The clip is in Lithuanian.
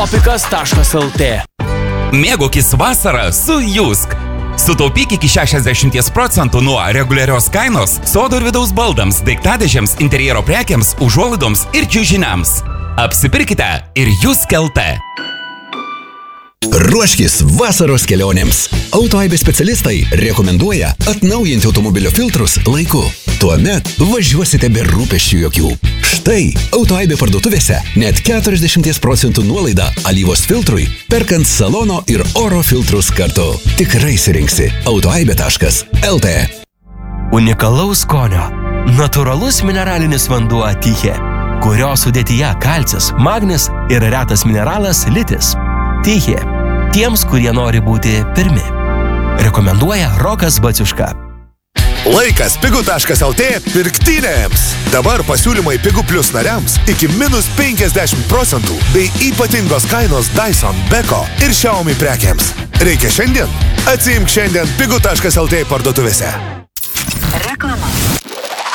Topikas.lt. Mėgaukis vasarą su Jusk. Sutaupyk iki 60% nuo reguliarios kainos sodo ir vidaus baldams, daiktadėžėms, interjero prekiams, užuolaidoms ir čiužiniams. Apsipirkite ir Jusk LT. Ruoškis vasaros kelionėms. Autoaibės specialistai rekomenduoja atnaujinti automobilio filtrus laiku. Tuomet važiuosite be rūpesčių jokių. Štai Autoaibė parduotuvėse net 40% nuolaida alyvos filtrui, perkant salono ir oro filtrus kartu. Tikrai surinksi autoaibė.lt. Unikalaus skonio. Natūralus mineralinis vanduo Tyche, kurio sudėtyje kalcis, magnis ir retas mineralas litis. Tyche. Tiems, kurie nori būti pirmi. Rekomenduoja Rokas Baciuška. Laikas pigu.lt pirktynėms. Dabar pasiūlymai Pigu Plus nariams iki -50% bei ypatingos kainos Dyson, Beko ir Xiaomi prekiams. Reikia šiandien? Atsiimk šiandien pigu.lt parduotuvėse.